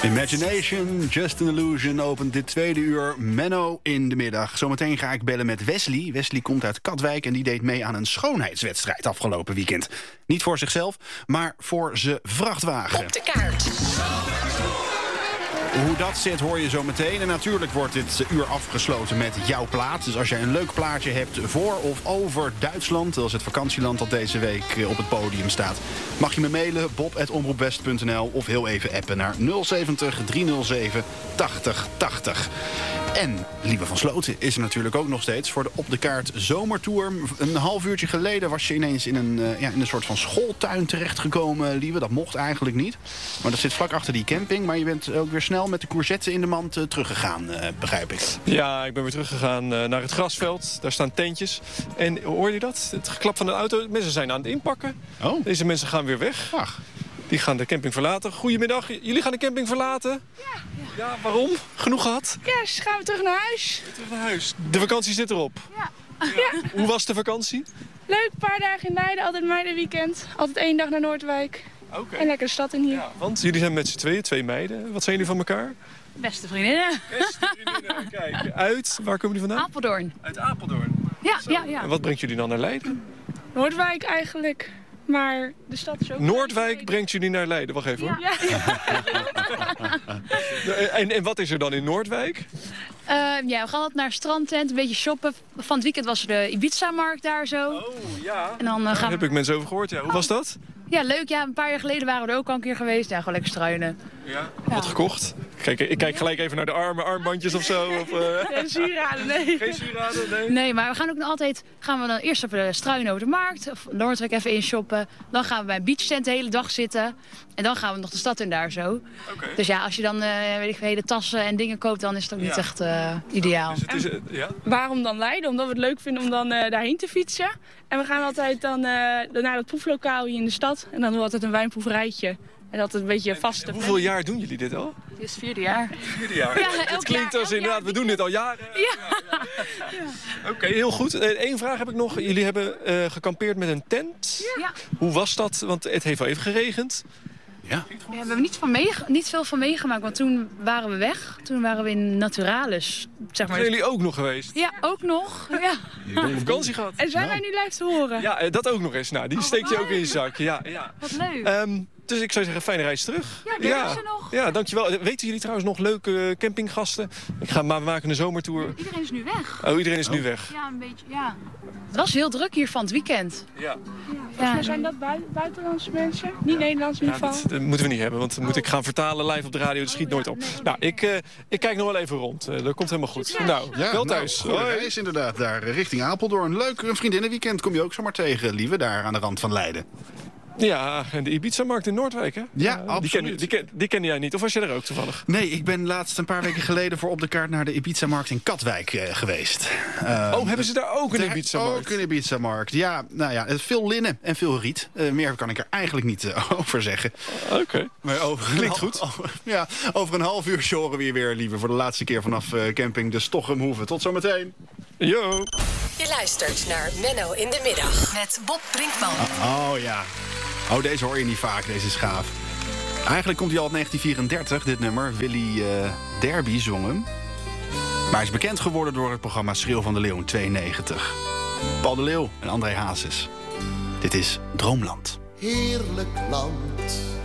Imagination, Just an Illusion opent dit tweede uur. Menno in de middag. Zometeen ga ik bellen met Wesley. Wesley komt uit Katwijk en die deed mee aan een schoonheidswedstrijd afgelopen weekend. Niet voor zichzelf, maar voor zijn vrachtwagen. Op de kaart. Hoe dat zit hoor je zo meteen. En natuurlijk wordt dit uur afgesloten met jouw plaat. Dus als jij een leuk plaatje hebt voor of over Duitsland, dat is het vakantieland dat deze week op het podium staat, mag je me mailen bob@omroepwest.nl of heel even appen naar 070 307 8080. En Lieve van Sloten is er natuurlijk ook nog steeds voor de Op de Kaart Zomertour. Een half uurtje geleden was je ineens in een soort van schooltuin terechtgekomen, Lieve. Dat mocht eigenlijk niet. Maar dat zit vlak achter die camping. Maar je bent ook weer snel met de courgette in de mand teruggegaan, begrijp ik. Ja, ik ben weer teruggegaan naar het grasveld. Daar staan tentjes. En hoor je dat? Het geklap van de auto. Mensen zijn aan het inpakken. Oh. Deze mensen gaan weer weg. Ach. Die gaan de camping verlaten. Goedemiddag, jullie gaan de camping verlaten? Ja, waarom? Genoeg gehad? Ja, dus gaan we terug naar huis. Terug naar huis. De vakantie zit erop. Ja. Hoe was de vakantie? Leuk, een paar dagen in Leiden, altijd meidenweekend. Altijd 1 dag naar Noordwijk. Oké. En lekker de stad in hier. Ja, want jullie zijn met z'n tweeën, 2 meiden. Wat zijn jullie van elkaar? Beste vriendinnen. Beste vriendinnen. Kijk, uit. Waar komen jullie vandaan? Apeldoorn. Uit Apeldoorn. Ja. En wat brengt jullie dan naar Leiden? Noordwijk eigenlijk. Maar de stad is ook... Noordwijk brengt jullie naar Leiden. Wacht even hoor. Ja. En wat is er dan in Noordwijk? We gaan altijd naar strandtent, een beetje shoppen. Van het weekend was er de Ibiza-markt daar zo. Oh ja, En dan daar gaan heb we... ik mensen over gehoord. Ja. Hoe was dat? Ja, leuk. Ja, een paar jaar geleden waren we er ook al een keer geweest. Ja, gewoon lekker struinen. Ja. Wat gekocht? Ik kijk gelijk even naar de armbandjes of zo. Of, Geen sieraden, nee. Geen sieraden, nee. Nee, maar we gaan ook nog altijd... Gaan we dan eerst even de struinen over de markt. Of Noordwijk even inshoppen. Dan gaan we bij een beachtent de hele dag zitten. En dan gaan we nog de stad in daar zo. Okay. Dus ja, als je dan hele tassen en dingen koopt, dan is het ook niet echt ideaal. Dus het is, ja? Waarom dan Leiden? Omdat we het leuk vinden om dan daarheen te fietsen. En we gaan altijd dan naar het proeflokaal hier in de stad. En dan doen we altijd een wijnproeverijtje. En dat een beetje vaste... Hoeveel jaar doen jullie dit al? Het is het 4e jaar. 4e jaar. Ja, het klinkt als inderdaad, we doen dit al jaren. Ja. Oké, heel goed. Eén vraag heb ik nog. Jullie hebben gekampeerd met een tent. Ja. Hoe was dat? Want het heeft wel even geregend. Ja. We hebben niet veel van meegemaakt, want toen waren we weg. Toen waren we in Naturalis, zeg maar. Zijn jullie ook nog geweest? Ja, ook nog. Ja. Je hebt vakantie gehad. En zijn wij nu live te horen? Ja, dat ook nog eens. Nou, die steek je ook in je zak. Ja. Wat leuk. Dus ik zou zeggen, fijne reis terug. Ja, die is er nog. Ja, dankjewel. Weten jullie trouwens nog leuke campinggasten? We maken een zomertour. Iedereen is nu weg. Oh, iedereen is nu weg. Ja, een beetje, ja. Het was heel druk hier van het weekend. Ja. Volgens mij zijn dat buitenlandse mensen. Niet Nederlands in ieder geval. Dat moeten we niet hebben, want dan moet ik gaan vertalen live op de radio. Dat schiet nooit op. Nou, ik kijk nog wel even rond. Dat komt helemaal goed. Nou, wel thuis. Goede reis inderdaad, daar richting Apeldoorn. Leuk, een vriendinnenweekend kom je ook zomaar tegen, Lieve, daar aan de rand van Leiden. Ja, en de Ibiza-markt in Noordwijk, hè? Ja, absoluut. Die kende jij niet, of was jij er ook toevallig? Nee, ik ben laatst een paar weken geleden voor Op de Kaart naar de Ibiza-markt in Katwijk geweest. Hebben ze daar ook een Ibiza-markt? Ook een Ibiza-markt, ja. Nou ja, veel linnen en veel riet. Meer kan ik er eigenlijk niet over zeggen. Oké. Maar Klinkt goed. Over een half uur horen we je weer, Lieve, voor de laatste keer vanaf camping de Stockholmhoeve. Tot zometeen. Yo. Je luistert naar Menno in de middag met Bob Brinkman. Oh ja. Oh, deze hoor je niet vaak, deze schaaf. Eigenlijk komt hij al uit 1934, dit nummer. Willy Derby zong hem. Maar hij is bekend geworden door het programma Schreeuw van de Leeuw in 92. Paul de Leeuw en André Hazes. Dit is Droomland. Heerlijk land.